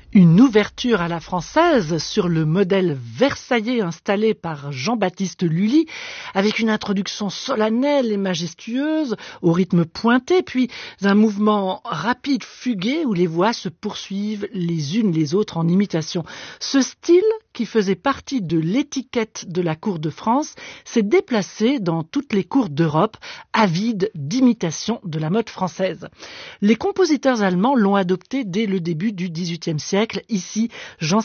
Une ouverture à la française sur le modèle versaillais installé par Jean-Baptiste Lully, avec une introduction solennelle et majestueuse, au rythme pointé, puis un mouvement rapide, fugué, où les voix se poursuivent les unes les autres en imitation. Ce style, qui faisait partie de l'étiquette de la cour de France, s'est déplacé dans toutes les cours d'Europe, avides d'imitation de la mode française. Les compositeurs allemands l'ont adopté dès le début du XVIIIe siècle. Ici, Jean